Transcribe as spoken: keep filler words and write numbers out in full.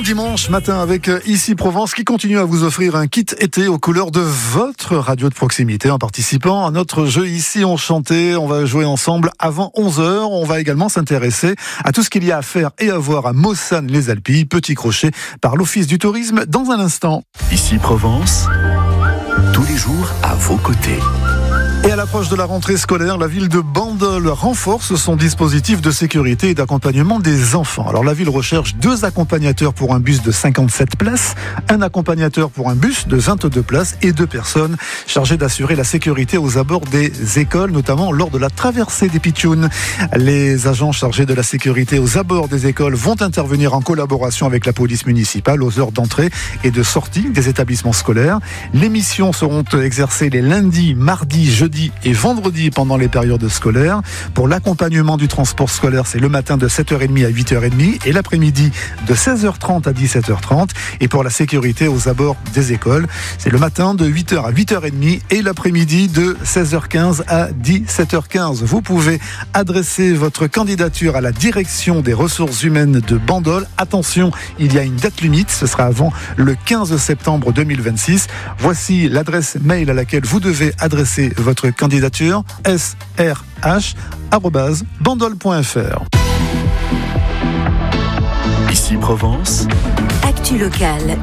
dimanche matin avec Ici Provence qui continue à vous offrir un kit été aux couleurs de votre radio de proximité en participant à notre jeu Ici on chantait. On va jouer ensemble avant onze heures. On va également s'intéresser à tout ce qu'il y a à faire et à voir à Maussanne-les-Alpilles, petit crochet par l'Office du tourisme dans un instant. Ici Provence, tous les jours à vos côtés. Et à l'approche de la rentrée scolaire, la ville de Bandol renforce son dispositif de sécurité et d'accompagnement des enfants. Alors la ville recherche deux accompagnateurs pour un bus de cinquante-sept places, un accompagnateur pour un bus de vingt-deux places et deux personnes chargées d'assurer la sécurité aux abords des écoles, notamment lors de la traversée des Pitchounes. Les agents chargés de la sécurité aux abords des écoles vont intervenir en collaboration avec la police municipale aux heures d'entrée et de sortie des établissements scolaires. Les missions seront exercées les lundis, mardis, jeudis et vendredi pendant les périodes scolaires. Pour l'accompagnement du transport scolaire, c'est le matin de sept heures trente à huit heures trente et l'après-midi de seize heures trente à dix-sept heures trente. Et pour la sécurité aux abords des écoles, c'est le matin de huit heures à huit heures trente et l'après-midi de seize heures quinze à dix-sept heures quinze. Vous pouvez adresser votre candidature à la direction des ressources humaines de Bandol. Attention, il y a une date limite, ce sera avant le quinze septembre deux mille vingt-six. Voici l'adresse mail à laquelle vous devez adresser votre candidature, s r h arobase bandol point f r. Ici Provence, Actu locale.